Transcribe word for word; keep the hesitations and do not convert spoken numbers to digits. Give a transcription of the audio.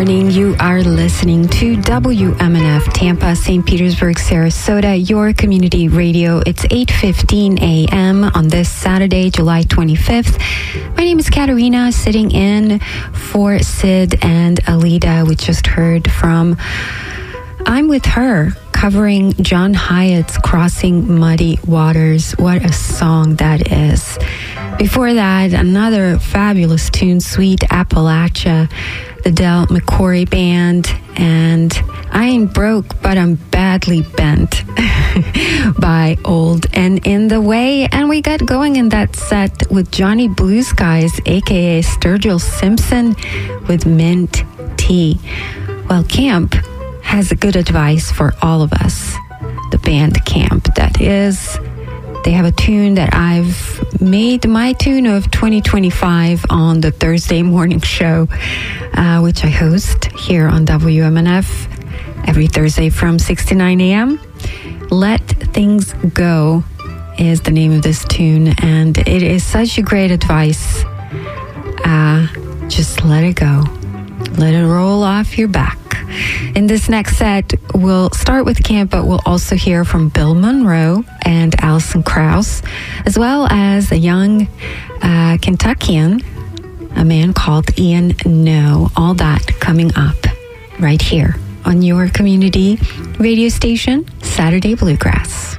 morning. You are listening to W M N F Tampa, Saint Petersburg, Sarasota, your community radio. It's eight fifteen a.m. on this Saturday, July twenty-fifth. My name is Katerina, sitting in for Sid and Alida. We just heard from I'm With Her, covering John Hyatt's Crossing Muddy Waters. What a song that is. Before that, another fabulous tune, Sweet Appalachia, the Del McCoury Band, and I Ain't Broke, But I'm Badly Bent by Old and In the Way. And we got going in that set with Johnny Blue Skies, a k a. Sturgill Simpson, with Mint Tea. Well, Camp has a good advice for all of us. The band Camp, that is. They have a tune that I've made my tune of twenty twenty-five on the Thursday morning show, uh, which I host here on W M N F every Thursday from six to nine a.m. Let Things Go is the name of this tune, and it is such a great advice. Uh, just let it go. Let it roll off your back. In this next set, we'll start with Camp, but we'll also hear from Bill Monroe and Alison Krauss, as well as a young uh, Kentuckian, a man called Ian No. All that coming up right here on your community radio station, Saturday Bluegrass.